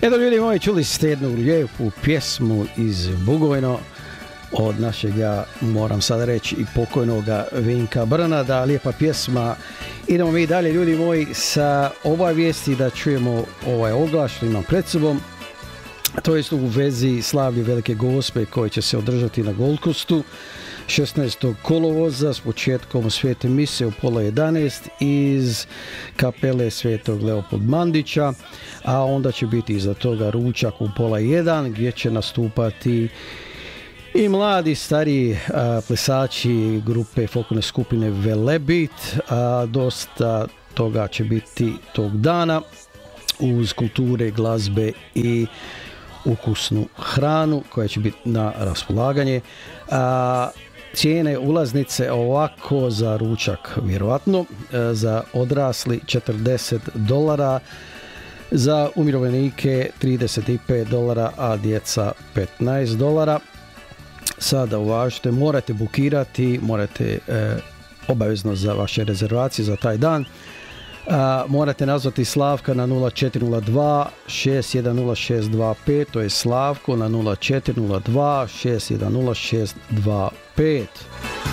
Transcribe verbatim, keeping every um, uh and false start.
Eto ljudi moji, čuli ste jednu lijepu pjesmu iz Bugojno od našeg, ja moram sad reći, i pokojnoga Vinka Brnada. Lijepa pjesma. Idemo mi dalje ljudi moji sa obavijesti da čujemo ovaj oglas što imam pred sobom. To jest u vezi slavlje Velike Gospe koje će se održati na Gold Coastu šesnaestog kolovoza s početkom Svete mise u pola jedanaest iz kapele Svetog Leopold Mandića, a onda će biti iza toga ručak u pola jedan gdje će nastupati i mladi, stariji a, plesači grupe folklorne skupine Velebit. A, dosta toga će biti tog dana uz kulture, glazbe i ukusnu hranu koja će biti na raspolaganje. A, cijene ulaznice ovako za ručak vjerojatno, za odrasli četrdeset dolara, za umirovljenike trideset pet dolara, a djeca petnaest dolara. Sada uvažite, morate bukirati, morate e, obavezno za vaše rezervacije za taj dan. A, morate nazvati Slavka na nula četiri nula dva šest jedan nula šest dva pet, to je Slavko na nula četiri nula dva šest jedan nula šest dva pet.